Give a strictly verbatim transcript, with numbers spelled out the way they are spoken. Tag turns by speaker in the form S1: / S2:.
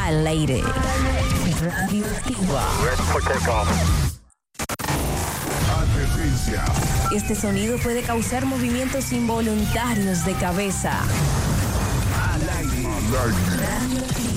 S1: Al aire. Radioactiva.
S2: Advertencia.
S1: Este sonido puede causar movimientos involuntarios de cabeza.
S2: Al aire. Al aire.
S1: Radioactiva.